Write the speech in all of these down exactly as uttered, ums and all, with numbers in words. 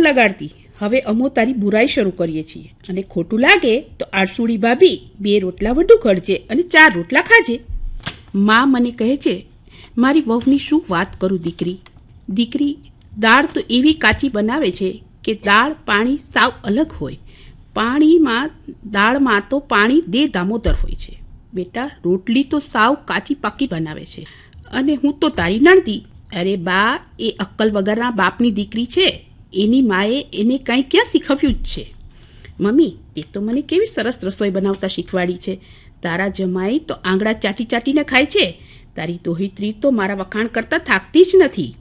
લગાડતી. હવે અમો તારી બુરાઈ શરૂ કરીએ છીએ અને ખોટું લાગે તો આરસુડી ભાભી બે રોટલા વધુ ખડજે અને ચાર રોટલા ખાજે. મા મને કહે છે, મારી વહુની શું વાત કરું દીકરી. દીકરી, દાળ તો એવી કાચી બનાવે છે કે દાળ પાણી સાવ અલગ હોય. પાણીમાં દાળમાં તો પાણી દે દામોદર હોય છે. બેટા, રોટલી તો સાવ કાચી પાકી બનાવે છે. અને હું તો તારી નણતી. અરે બા, એ અક્કલ વગરના બાપની દીકરી છે. એની માએ એને કાંઈ ક્યાં શીખવ્યું જ છે. મમ્મી, તે તો મને કેવી સરસ રસોઈ બનાવતા શીખવાડી છે. તારા જમાઈ તો આંગળા ચાટી ચાટીને ખાય છે. તારી દોહિત્રી તો મારા વખાણ કરતાં થાકતી જ નથી.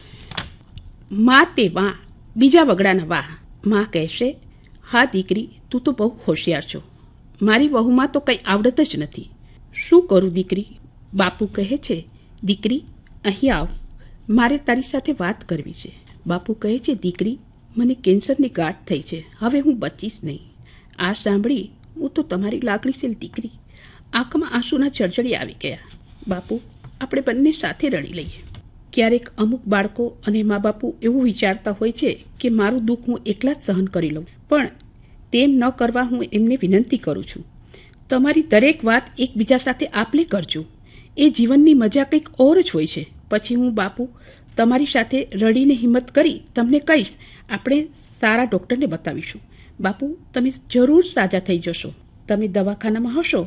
મા તે વાહ, બીજા વગડાના વાહ. મા કહેશે, હા દીકરી, તું તો બહુ હોશિયાર છો. મારી વહુમાં તો કંઈ આવડત જ નથી. શું કરું દીકરી? બાપુ કહે છે, દીકરી અહીં આવ, મારે તારી સાથે વાત કરવી છે. બાપુ કહે છે, દીકરી, મને કેન્સરની ગાંઠ થઈ છે. હવે હું બચીશ નહીં. આ સાંભળી હું તો તમારી લાગણીશીલ દીકરી આંખમાં આંસુના જળજળી આવી ગયા. બાપુ, આપણે બંને સાથે રડી લઈએ. ક્યારેક અમુક બાળકો અને મા બાપુ એવું વિચારતા હોય છે કે મારું દુઃખ હું એકલા જ સહન કરી લઉં, પણ તેમ ન કરવા હું એમને વિનંતી કરું છું. તમારી દરેક વાત એકબીજા સાથે આપલે કરજો. એ જીવનની મજા કંઈક ઓર જ હોય છે. પછી હું બાપુ તમારી સાથે રડીને હિંમત કરી તમને કહીશ, આપણે સારા ડૉક્ટરને બતાવીશું. બાપુ, તમે જરૂર સાજા થઈ જશો. તમે દવાખાનામાં હશો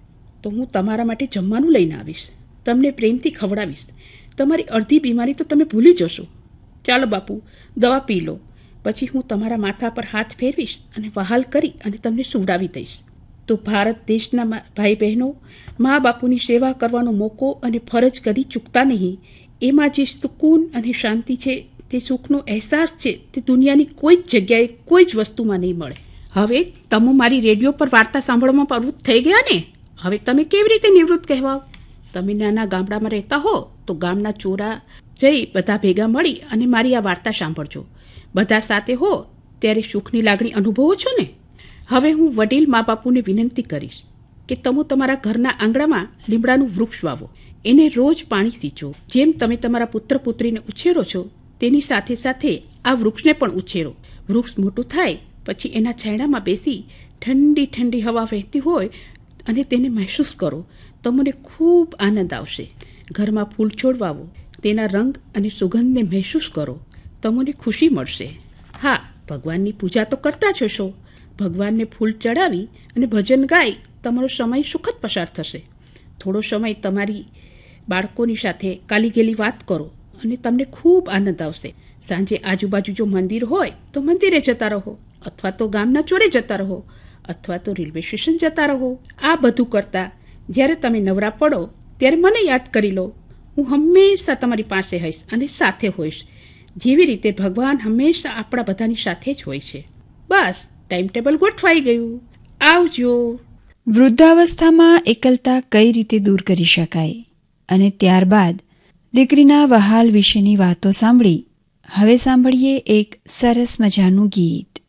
તો હું તમારા માટે જમવાનું લઈને આવીશ. તમને પ્રેમથી ખવડાવીશ. તમારી અડધી બીમારી તો તમે ભૂલી જશો. ચાલો બાપુ, દવા પી લો. પછી હું તમારા માથા પર હાથ ફેરવીશ અને વહાલ કરી અને તમને સુવડાવી દઈશ. તો ભારત દેશના ભાઈ બહેનો, મા બાપુની સેવા કરવાનો મોકો અને ફરજ કદી ચૂકતા નહીં. એમાં જે સુકૂન અને શાંતિ છે, તે સુખનો અહેસાસ છે, તે દુનિયાની કોઈ જ જગ્યાએ કોઈ જ વસ્તુમાં નહીં મળે. હવે તમે મારી રેડિયો પર વાર્તા સાંભળવામાં પ્રવૃત્ત થઈ ગયા ને. હવે તમે કેવી રીતે નિવૃત્ત કહેવાઓ? તમે નાના ગામડામાં રહેતા હો તો ગામના ચોરા જઈ બધા ભેગા મળી અને મારી આ વાર્તા સાંભળજો. બધા સાથે હો ત્યારે સુખની લાગણી અનુભવો છો ને. હવે હું વડીલ મા બાપુને વિનંતી કરીશ કે તમે તમારા ઘરના આંગણામાં લીમડાનું વૃક્ષ વાવો. એને રોજ પાણી સિંચો. જેમ તમે તમારા પુત્ર પુત્રીને ઉછેરો છો તેની સાથે સાથે આ વૃક્ષને પણ ઉછેરો. વૃક્ષ મોટું થાય પછી એના છાંયડામાં બેસી ઠંડી ઠંડી હવા વહેતી હોય અને તેને મહેસૂસ કરો. તમને ખૂબ આનંદ આવશે. ઘરમાં ફૂલ છોડ વાવો. તેના રંગ અને સુગંધને મહેસૂસ કરો. તમને ખુશી મળશે. હા, ભગવાનની પૂજા તો કરતા જ હશો. ભગવાનને ફૂલ ચડાવી અને ભજન ગાઈ તમારો સમય સુખદ પસાર થશે. થોડો સમય તમારી બાળકોની સાથે કાલી ગેલી વાત કરો અને તમને ખૂબ આનંદ આવશે. સાંજે આજુબાજુ જો મંદિર હોય તો મંદિરે જતા રહો, અથવા તો ગામના ચોરે જતા રહો, અથવા તો રેલવે સ્ટેશન જતા રહો. આ બધું કરતાં જ્યારે તમે નવરા પડો ત્યારે મને યાદ કરી લો. હું હંમેશા તમારી પાસે હોઈશ અને સાથે હોઈશ, જેવી રીતે ભગવાન હંમેશા આપણા બધાની સાથે જ હોય છે. બસ, ટાઈમ ટેબલ ગોઠવાઈ ગયું. આવજો. વૃદ્ધાવસ્થામાં એકલતા કઈ રીતે દૂર કરી શકાય અને ત્યારબાદ દીકરીના વહાલ વિશેની વાતો સાંભળી હવે સાંભળીએ એક સરસ મજાનું ગીત.